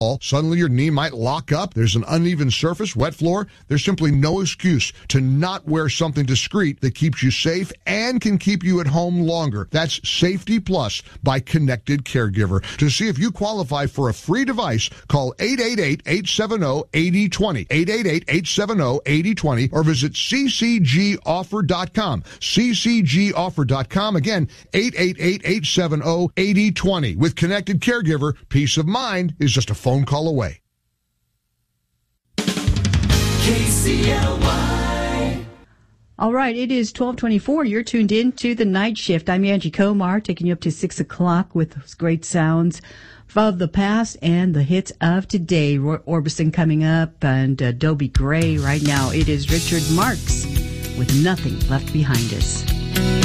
Suddenly your knee might lock up. There's an uneven surface, wet floor. There's simply no excuse to not wear something discreet that keeps you safe and can keep you at home longer. That's Safety Plus by Connected Caregiver. To see if you qualify for a free device, call 888-870-8020, 888-870-8020, or visit ccgoffer.com, ccgoffer.com. Again, 888-870-8020. With Connected Caregiver, peace of mind is just a phone call away. KCLY. All right, it is 12:24. You're tuned in to the Night Shift. I'm Angie Komar, taking you up to 6 o'clock with those great sounds of the past and the hits of today. Roy Orbison coming up and Dobie Gray right now. It is Richard Marx with Nothing Left Behind Us.